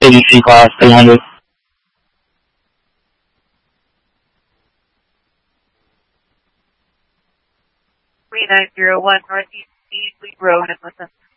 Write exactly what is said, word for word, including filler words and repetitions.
C D C class three hundred. three nine zero one Northeast East Road in Listen.